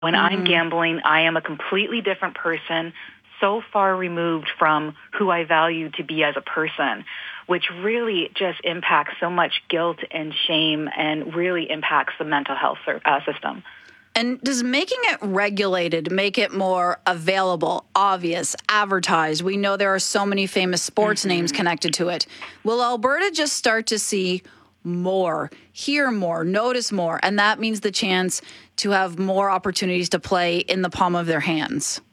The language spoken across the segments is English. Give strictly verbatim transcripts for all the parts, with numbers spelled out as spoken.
When mm-hmm. I'm gambling, I am a completely different person, so far removed from who I value to be as a person, which really just impacts so much guilt and shame and really impacts the mental health uh, system. And does making it regulated make it more available, obvious, advertised? We know there are so many famous sports mm-hmm. names connected to it. Will Alberta just start to see more, hear more, notice more, and that means the chance to have more opportunities to play in the palm of their hands?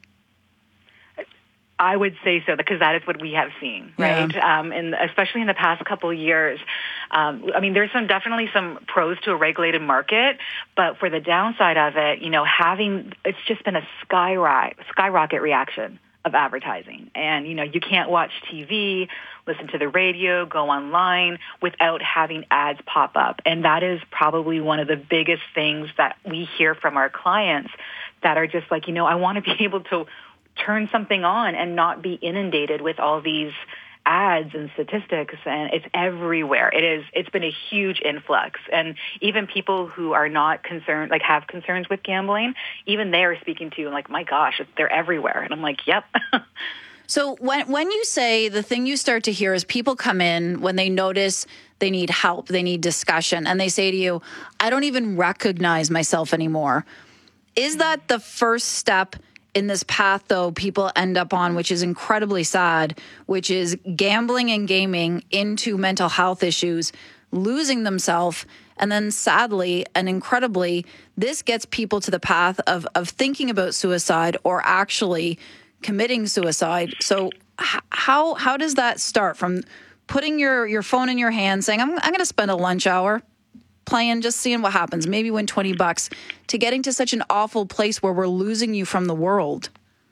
I would say so, because that is what we have seen, right? Yeah. Um, and especially in the past couple of years. Um, I mean, there's some definitely some pros to a regulated market, but for the downside of it, you know, having it's just been a skyrocket, skyrocket reaction of advertising. And, you know, you can't watch T V, listen to the radio, go online without having ads pop up. And that is probably one of the biggest things that we hear from our clients that are just like, you know, I want to be able to turn something on and not be inundated with all these ads and statistics, and it's everywhere. It is, it's been a huge influx. And even people who are not concerned, like have concerns with gambling, even they are speaking to you like, my gosh, they're everywhere. And I'm like, yep. So when when you say the thing you start to hear is people come in when they notice they need help, they need discussion, and they say to you, I don't even recognize myself anymore. Is that the first step in this path, though, people end up on, which is incredibly sad, which is gambling and gaming into mental health issues, losing themselves, and then sadly and incredibly, this gets people to the path of of thinking about suicide or actually committing suicide. So h- how how does that start from putting your, your phone in your hand, saying, I'm, I'm going to spend a lunch hour playing, just seeing what happens, maybe win twenty bucks, to getting to such an awful place where we're losing you from the world?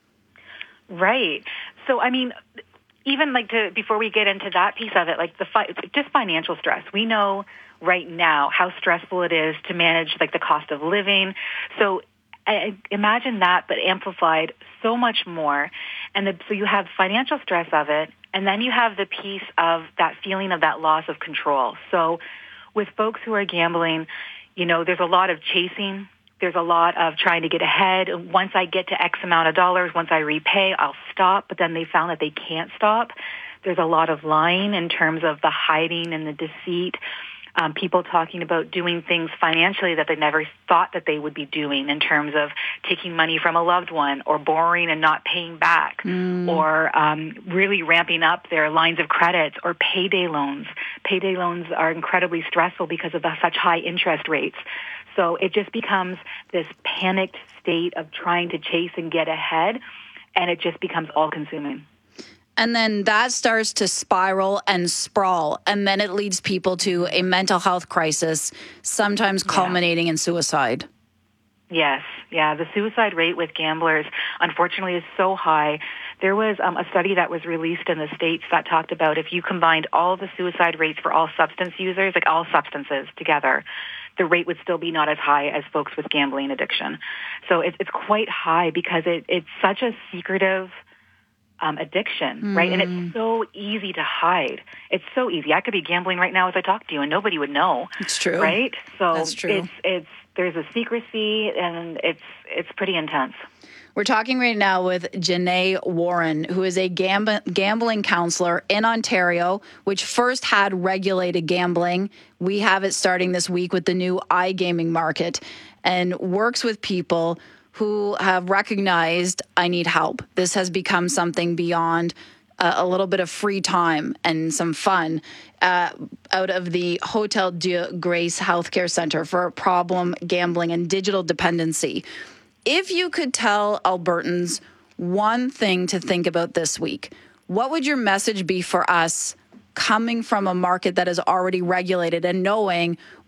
Right. So, I mean, even like to, before we get into that piece of it, like the fi- just financial stress. We know right now how stressful it is to manage like the cost of living. So I imagine that, but amplified so much more. And the, so you have financial stress of it, and then you have the piece of that feeling of that loss of control. So with folks who are gambling, you know, there's a lot of chasing. There's a lot of trying to get ahead. Once I get to X amount of dollars, once I repay, I'll stop. But then they found that they can't stop. There's a lot of lying in terms of the hiding and the deceit. Um, people talking about doing things financially that they never thought that they would be doing, in terms of taking money from a loved one or borrowing and not paying back, mm. or um, really ramping up their lines of credit or payday loans. Payday loans are incredibly stressful because of the, such high interest rates. So it just becomes this panicked state of trying to chase and get ahead, and it just becomes all-consuming. And then that starts to spiral and sprawl, and then it leads people to a mental health crisis, sometimes culminating yeah. in suicide. Yes, yeah. The suicide rate with gamblers, unfortunately, is so high. There was um, a study that was released in the States that talked about if you combined all the suicide rates for all substance users, like all substances together, the rate would still be not as high as folks with gambling addiction. So it, it's quite high because it, it's such a secretive Um, addiction, mm. right? And it's so easy to hide. It's so easy. I could be gambling right now as I talk to you, and nobody would know. It's true, right? So That's true. it's it's there's a secrecy, and it's it's pretty intense. We're talking right now with Janae Warren, who is a gam- gambling counselor in Ontario, which first had regulated gambling. We have it starting this week with the new iGaming market, and works with people who have recognized, I need help. This has become something beyond uh, a little bit of free time and some fun uh, out of the Hotel de Grace Healthcare Center for problem gambling and digital dependency. If you could tell Albertans one thing to think about this week, what would your message be for us coming from a market that is already regulated and knowing